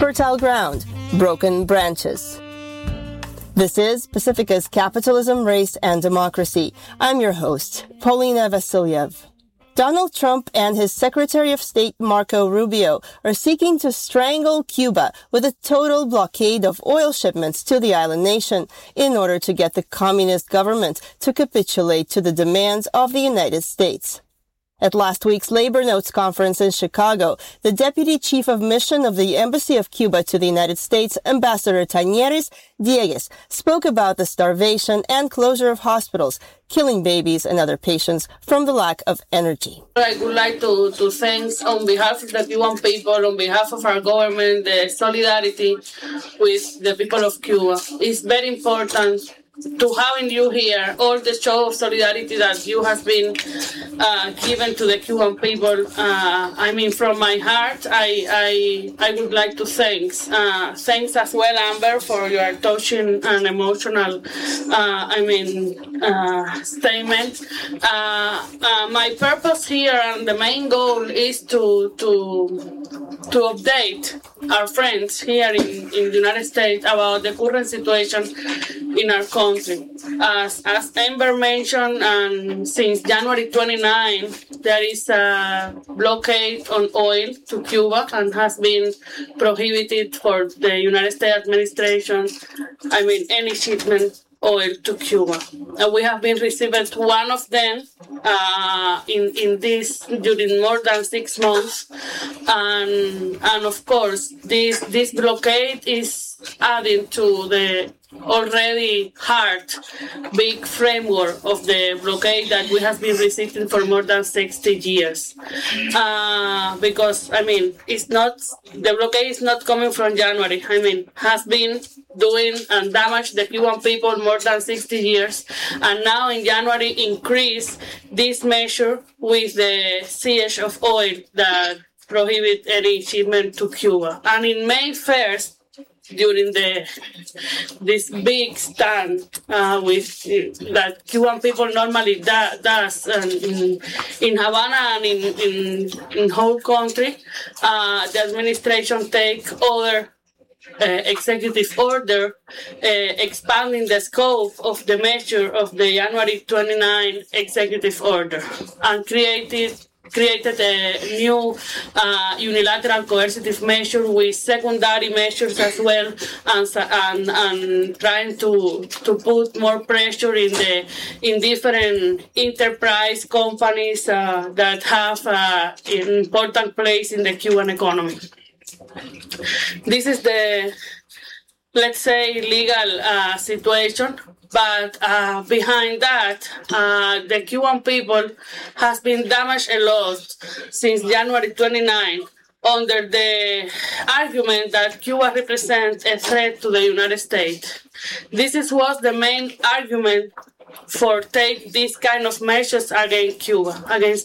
Fertile ground, broken branches. This is Pacifica's Capitalism, Race, and Democracy. I'm your host, Paulina Vasiliev. Donald Trump and his Secretary of State Marco Rubio are seeking to strangle Cuba with a total blockade of oil shipments to the island nation in order to get the communist government to capitulate to the demands of the United States. At last week's Labor Notes conference in Chicago, the Deputy Chief of Mission of the Embassy of Cuba to the United States, Ambassador Tañeres Diegues, spoke about the starvation and closure of hospitals, killing babies and other patients from the lack of energy. I would like to thank, on behalf of the Cuban people, on behalf of our government, the solidarity with the people of Cuba. It's very important to having you here, all the show of solidarity that you have been given to the Cuban people. From my heart, I would like to thanks as well, Amber, for your touching and emotional, statement. My purpose here and the main goal is to update our friends here in the United States about the current situation in our country. As Amber mentioned, and since January 29, there is a blockade on oil to Cuba and has been prohibited for the United States administration, any shipment oil to Cuba. We have been receiving one of them in this during more than 6 months, and of course this blockade is adding to the already hard big framework of the blockade that we have been receiving for more than 60 years. Because it's not, the blockade is not coming from January. Has been doing and damaged the Cuban people more than 60 years, and now in January increase this measure with the siege of oil that prohibit any shipment to Cuba. And in May 1st, during this big stand with that Cuban people normally does in Havana and in whole country, the administration take other executive order expanding the scope of the measure of the January 29 executive order and created a new unilateral coercive measure with secondary measures as well, and trying to put more pressure in different enterprise companies that have an important place in the Cuban economy. This is the, let's say, legal situation. But behind that, the Cuban people has been damaged a lot since January 29 under the argument that Cuba represents a threat to the United States. This was the main argument for take these kind of measures against Cuba.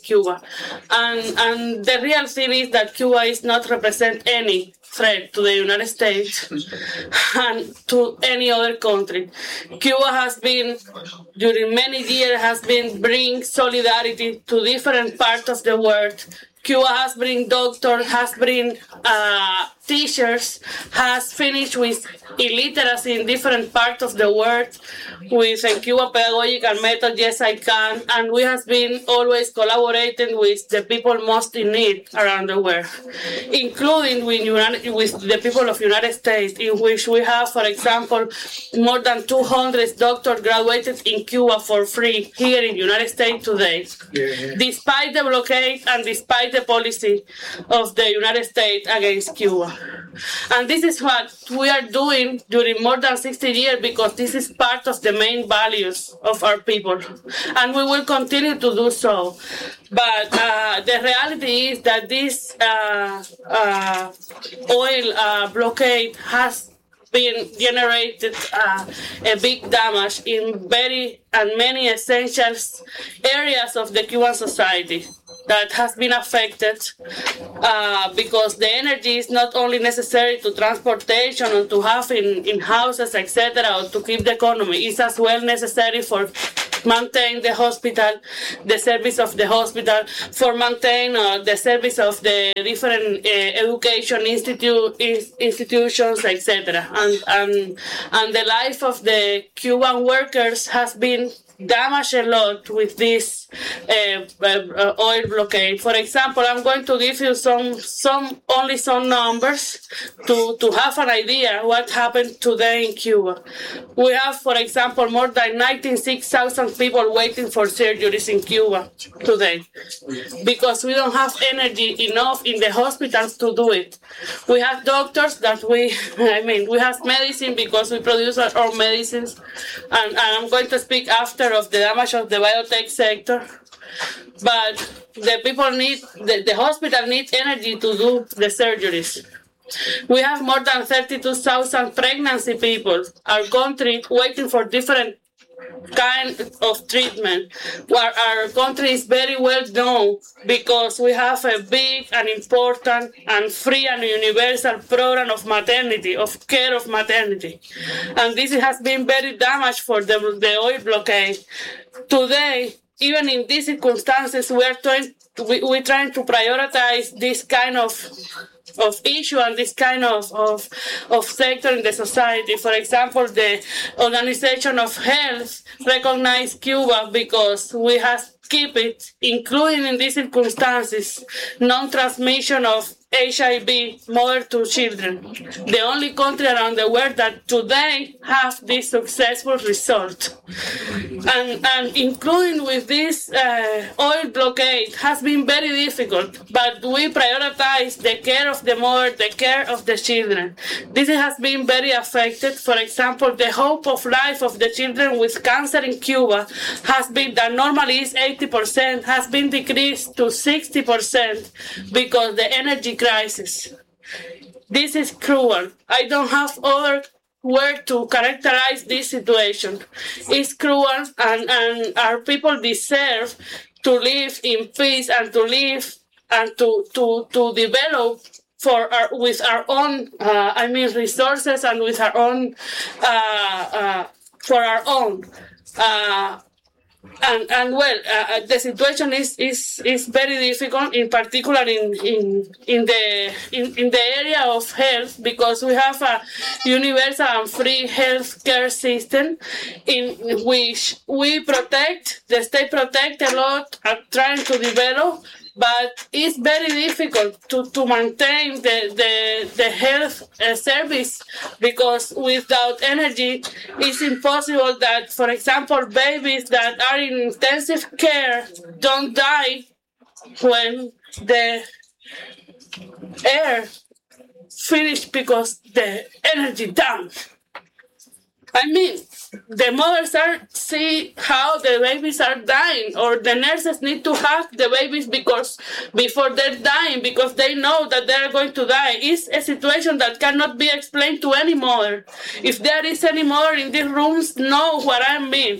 And the real thing is that Cuba is not represent any threat to the United States and to any other country. Cuba has been, during many years, bring solidarity to different parts of the world. Cuba has bring doctors, has bring teachers, has finished with illiteracy in different parts of the world with a Cuba pedagogical method, Yes I Can, and we have been always collaborating with the people most in need around the world, including with the people of United States, in which we have, for example, more than 200 doctors graduated in Cuba for free here in the United States today, despite the blockade and despite the policy of the United States against Cuba. And this is what we are doing during more than 60 years, because this is part of the main values of our people. And we will continue to do so. But the reality is that this oil blockade has been generated a big damage in many essential areas of the Cuban society that has been affected because the energy is not only necessary to transportation or to have in houses, etc., or to keep the economy. It's as well necessary for maintain the hospital, the service of the hospital, for maintain the service of the different education institutions, etc. And the life of the Cuban workers has been damaged a lot with this oil blockade. For example, I'm going to give you some numbers to have an idea what happened today in Cuba. We have, for example, more than 96,000 people waiting for surgeries in Cuba today because we don't have energy enough in the hospitals to do it. We have doctors that we have medicine because we produce our own medicines, and I'm going to speak after of the damage of the biotech sector. But the people the hospital needs energy to do the surgeries. We have more than 32,000 pregnancy people, our country, waiting for different kind of treatment. Where our country is very well known because we have a big and important and free and universal program of maternity, of care of maternity. And this has been very damaged for the oil blockade. Today, even in these circumstances, we're trying to prioritize this kind of issue and this kind of sector in the society. For example, the Organization of Health recognized Cuba because we have keep it, including in these circumstances, non-transmission of HIV mother to children. The only country around the world that today have this successful result. And including with this oil blockade has been very difficult, but we prioritize the care of the mother, the care of the children. This has been very affected. For example, the hope of life of the children with cancer in Cuba has been, that normally is 80%, has been decreased to 60% because the energy crisis. This is cruel. I don't have other word to characterize this situation. It's cruel, and our people deserve to live in peace and to live and to develop with our own resources and with our own for our own. The situation is very difficult, in particular in the area of health, because we have a universal and free health care system in which the state protect a lot and trying to develop. But it's very difficult to maintain the health service, because without energy, it's impossible that, for example, babies that are in intensive care don't die when the air finished because the energy down. I mean, the mothers see how the babies are dying, or the nurses need to hug the babies before they're dying, because they know that they're going to die. It's a situation that cannot be explained to any mother. If there is any mother in these rooms, know what I mean.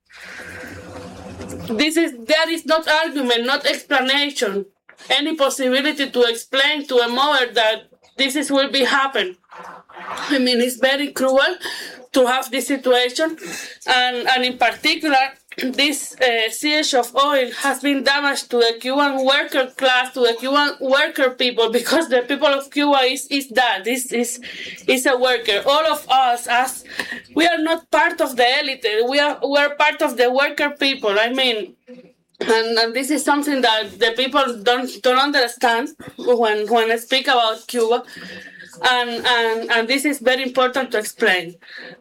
There is not argument, not explanation, any possibility to explain to a mother that this will be happen. I mean, it's very cruel to have this situation, and in particular, this siege of oil has been damaged to the Cuban worker class, to the Cuban worker people, because the people of Cuba is a worker. All of us, as we are not part of the elite, we are part of the worker people. I mean. And this is something that the people don't understand when I speak about Cuba. And this is very important to explain.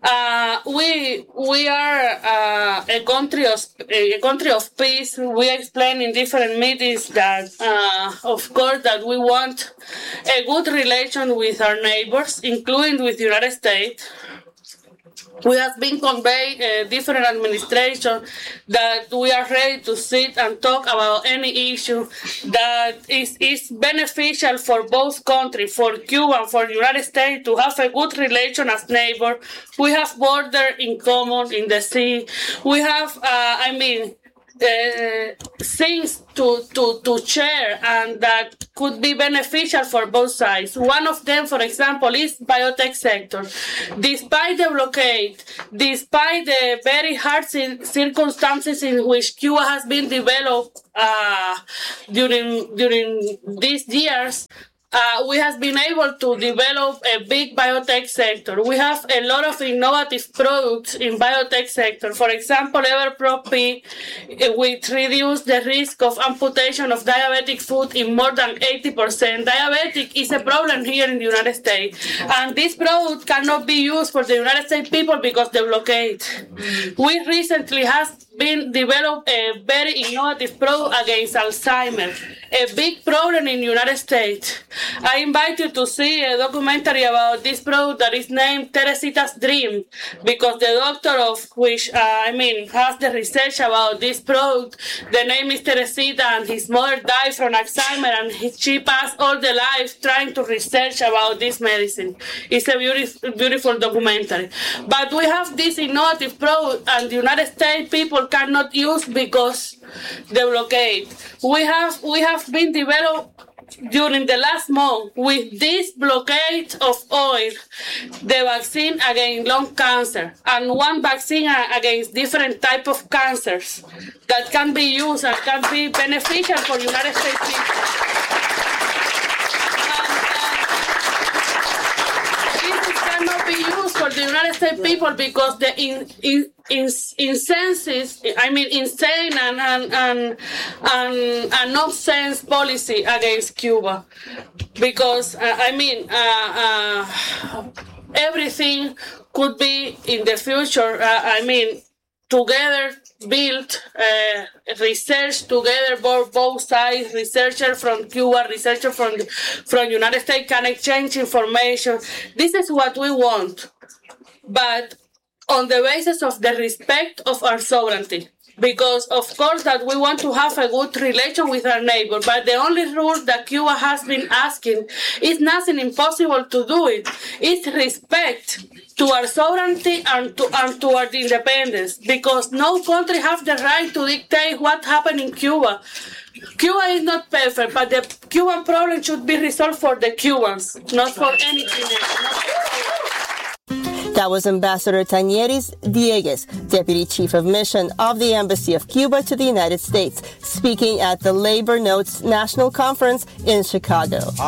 We are a country of peace. We explain in different meetings that, of course, that we want a good relation with our neighbors, including with the United States. We have been conveyed different administration that we are ready to sit and talk about any issue that is beneficial for both countries, for Cuba and for the United States, to have a good relation as neighbor. We have border in common in the sea. We have, things to share and that could be beneficial for both sides. One of them, for example, is biotech sector. Despite the blockade, despite the very hard circumstances in which Cuba has been developed during these years, we have been able to develop a big biotech sector. We have a lot of innovative products in biotech sector. For example, EverPro-P, which reduces the risk of amputation of diabetic foot in more than 80%. Diabetic is a problem here in the United States. And this product cannot be used for the United States people because of the blockade. We recently have been developed a very innovative product against Alzheimer's, a big problem in the United States. I invite you to see a documentary about this product that is named Teresita's Dream, because the doctor of which, has the research about this product, the name is Teresita, and his mother died from Alzheimer's, and she passed all the life trying to research about this medicine. It's a beautiful documentary. But we have this innovative product, and the United States people cannot use because the blockade. We have been developed during the last month with this blockade of oil, the vaccine against lung cancer, and one vaccine against different type of cancers that can be used and can be beneficial for United States people. This cannot be used for the United States people because the insane and nonsense policy against Cuba, because everything could be in the future. Together build research together, both sides, researcher from Cuba, researcher from United States can exchange information. This is what we want, but on the basis of the respect of our sovereignty. Because, of course, that we want to have a good relation with our neighbor, but the only rule that Cuba has been asking is nothing impossible to do it. It's respect to our sovereignty and to our independence, because no country has the right to dictate what happened in Cuba. Cuba is not perfect, but the Cuban problem should be resolved for the Cubans, not for anything else. That was Ambassador Tanieris Diegues, Deputy Chief of Mission of the Embassy of Cuba to the United States, speaking at the Labor Notes National Conference in Chicago.